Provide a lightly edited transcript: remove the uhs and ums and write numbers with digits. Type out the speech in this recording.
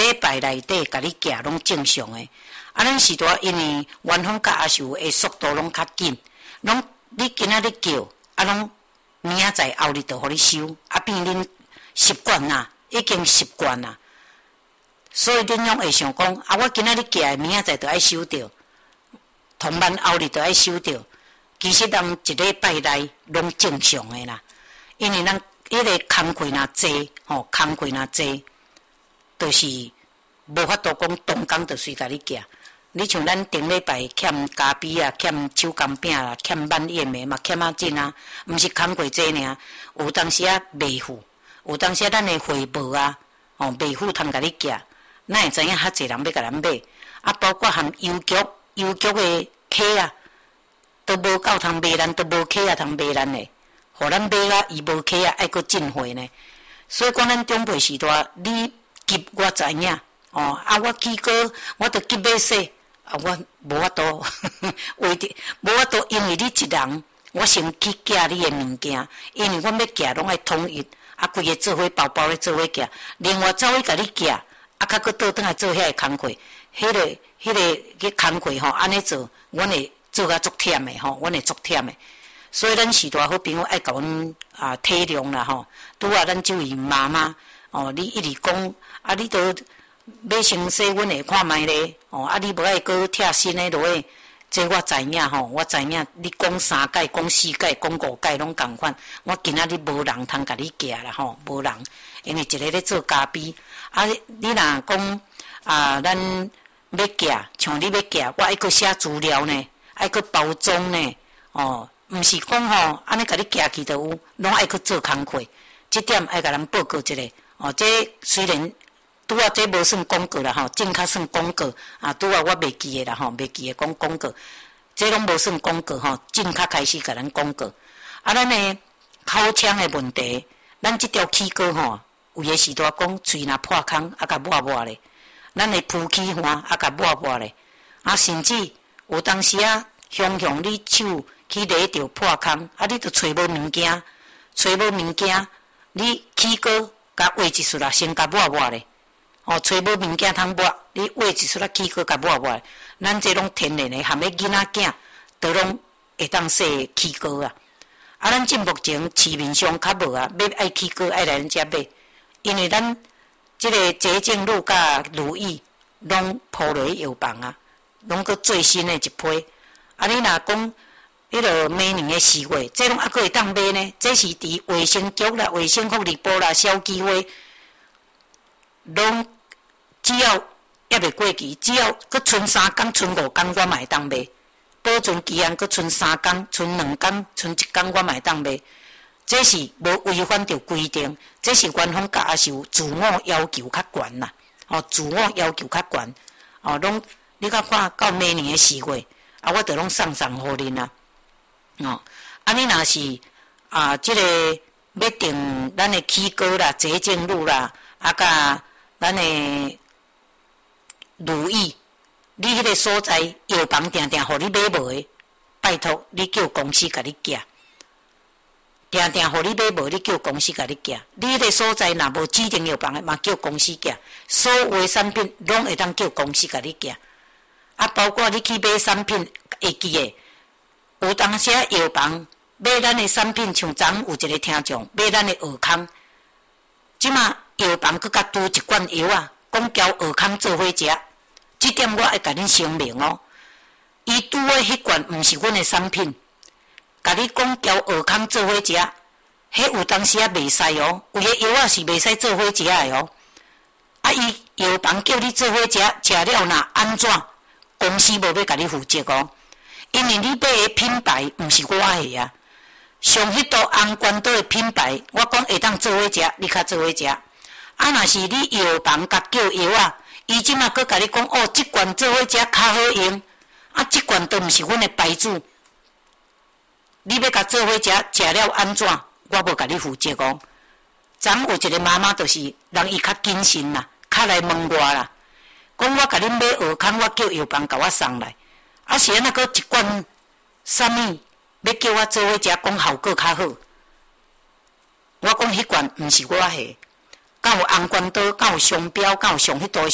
礼拜内底甲你行拢正常诶。咱时代因为元芳甲阿秀诶速度拢较紧，拢你今仔日叫，拢明仔载后日就互你收，变恁习惯啦，已经习惯啦。所以恁拢会想讲，我今仔日寄，明仔载就爱收着，同班后日就爱收着。其实人一礼拜内拢正常诶啦，因为咱迄个工课若济，工课若济，就是无法度讲当工就随甲你寄。你像咱顶礼拜欠咖啡啊，欠手工饼啦，欠满燕的嘛，欠啊真啊，毋是工课济尔，有当时啊袂付，有当时咱的货无啊，袂付通甲你寄，咱会知影较济人要甲咱买，包括含邮局的客啊，都无够通卖咱，都无客啊通卖咱的，互咱买啊，伊无客啊，爱搁进货呢。所以讲，咱长辈时代，你急我知影，我起过，我着急要说。我无法度，为着无法度，因为你一人，我先去寄你的物件，因为我要寄拢爱统一，规个做伙包包咧做伙寄，另外走去甲你寄，较搁倒转来做遐个工课，迄个工课安尼做，阮会做甲足忝的阮会足忝的。所以咱时代好朋友爱甲阮体谅啦拄啊，咱这位妈妈你一直讲你都。要先说，阮会看卖咧，你无爱搁拆新诶落去，这我知影我知影。你讲3届、讲4届、讲5届拢共款。我今仔日无人通甲你寄啦无人，因为一个咧做咖啡。你若讲咱要寄，像你要寄，我爱搁写资料呢，爱搁包装呢，毋是讲安尼甲你寄去就有，拢爱搁做工课。这点爱甲咱报告一下。这虽然。拄啊，这无算广告啦正较算广告拄啊，我袂记诶啦袂记诶讲广告，这拢无算广告正较开始甲咱广告。咱诶口腔诶问题，咱即条齿膏有诶时代讲喙若破空甲抹抹咧，咱诶呼气环甲抹抹咧，甚至有当时雄你手去勒着破空，你着找无物件，你齿膏甲画一束啦，先甲抹抹咧。找无物件通抹，你画一撮齿膏甲抹抹，咱这拢天然的，含咧囡仔囝都拢会当洗齿膏啊。咱目前市面上较无要爱齿膏爱来咱遮买，因为咱这个洁净露甲乳液拢铺落去药房拢个最新的一批。你若讲迄个每年的4月，这拢还佫会当买呢？这是伫卫生局啦、卫生福利部啦、消基会。拢只要还袂过期，只要搁剩3天、剩5天，我嘛会当卖。保存期限搁剩3天、剩2天、剩1天，我嘛会当卖。这是无违反着规定，这是官方甲是有自我要求较悬啦。自我要求较悬。拢你甲看到明年的4月，我着拢送互恁啊。你若是即个要订咱的齿膏啦、洁净露啦，甲咱的如意，你迄个所在药房定定互你买无的，拜托你叫公司甲你寄，定定互你买无，你叫公司甲你寄。你迄个所在若无指定药房的，嘛叫公司寄。所有的产品拢会当叫公司甲你寄。包括你去买产品会记的，有当时药房买咱的产品，像昨有一个听众买咱的蚵康，即马。药房佮甲拄一罐药讲交蚵康做伙食，这点我会甲恁声明伊拄的迄罐毋是阮的产品，甲你讲交蚵康做伙食，迄有当时袂使有的药是袂使做伙食的伊药房叫你做伙食，食了若安怎，公司无要甲你负责因为你买的品牌毋是我的上迄道红关岛的品牌，我讲会当做伙食，你较做伙食。若是你药房甲叫药伊即马佫甲你讲即罐做伙食较好用，即罐都毋是阮的牌子，你要甲做伙食，食了安怎？我无甲你负责昨有一个妈妈，就是人伊较谨慎啦，较来问我啦，讲我甲恁买蚵康，我叫药房甲我送来，是安那佫一罐啥物要叫我做伙食，讲效果较好。我讲迄罐毋是我的。敢有红关岛，敢有商标，敢有上迄道